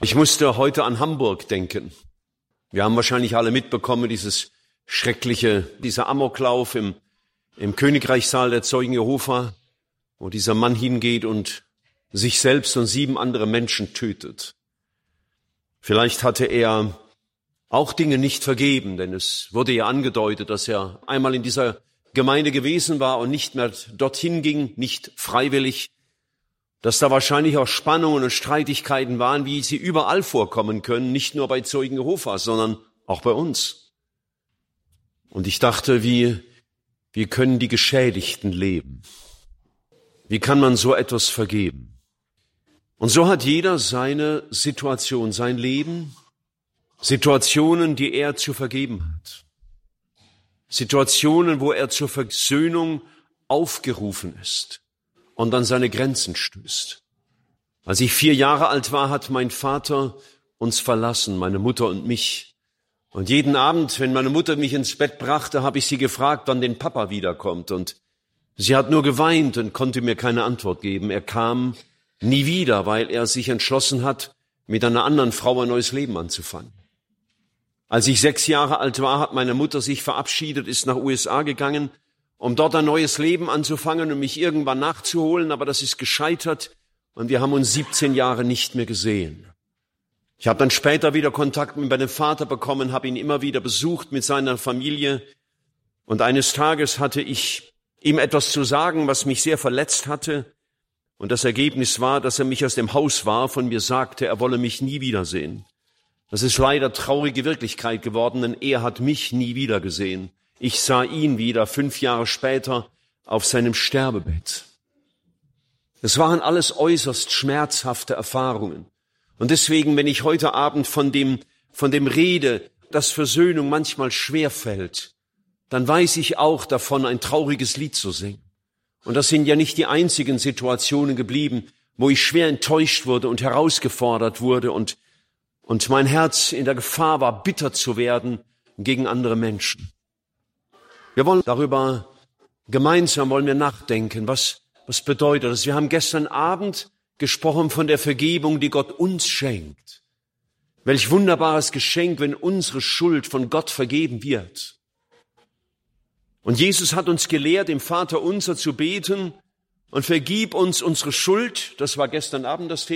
Ich musste heute an Hamburg denken. Wir haben wahrscheinlich alle mitbekommen, dieser Amoklauf im Königreichssaal der Zeugen Jehova, wo dieser Mann hingeht und sich selbst und 7 andere Menschen tötet. Vielleicht hatte er auch Dinge nicht vergeben, denn es wurde ja angedeutet, dass er einmal in dieser Gemeinde gewesen war und nicht mehr dorthin ging, nicht freiwillig, dass da wahrscheinlich auch Spannungen und Streitigkeiten waren, wie sie überall vorkommen können, nicht nur bei Zeugen Jehovas, sondern auch bei uns. Und ich dachte, wie können die Geschädigten leben? Wie kann man so etwas vergeben? Und so hat jeder seine Situation, sein Leben, Situationen, die er zu vergeben hat. Situationen, wo er zur Versöhnung aufgerufen ist und an seine Grenzen stößt. Als ich 4 Jahre alt war, hat mein Vater uns verlassen, meine Mutter und mich. Und jeden Abend, wenn meine Mutter mich ins Bett brachte, habe ich sie gefragt, wann denn Papa wiederkommt. Und sie hat nur geweint und konnte mir keine Antwort geben. Er kam nie wieder, weil er sich entschlossen hat, mit einer anderen Frau ein neues Leben anzufangen. Als ich 6 Jahre alt war, hat meine Mutter sich verabschiedet, ist nach USA gegangen, um dort ein neues Leben anzufangen und mich irgendwann nachzuholen, aber das ist gescheitert und wir haben uns 17 Jahre nicht mehr gesehen. Ich habe dann später wieder Kontakt mit meinem Vater bekommen, habe ihn immer wieder besucht mit seiner Familie und eines Tages hatte ich ihm etwas zu sagen, was mich sehr verletzt hatte und das Ergebnis war, dass er mich aus dem Haus warf und mir sagte, er wolle mich nie wiedersehen. Das ist leider traurige Wirklichkeit geworden, denn er hat mich nie wieder gesehen. Ich sah ihn wieder 5 Jahre später auf seinem Sterbebett. Es waren alles äußerst schmerzhafte Erfahrungen. Und deswegen, wenn ich heute Abend von dem rede, dass Versöhnung manchmal schwer fällt, dann weiß ich auch davon, ein trauriges Lied zu singen. Und das sind ja nicht die einzigen Situationen geblieben, wo ich schwer enttäuscht wurde und herausgefordert wurde und mein Herz in der Gefahr war, bitter zu werden gegen andere Menschen. Wir wollen gemeinsam nachdenken, was bedeutet das? Wir haben gestern Abend gesprochen von der Vergebung, die Gott uns schenkt. Welch wunderbares Geschenk, wenn unsere Schuld von Gott vergeben wird. Und Jesus hat uns gelehrt, im Vaterunser zu beten und vergib uns unsere Schuld. Das war gestern Abend das Thema.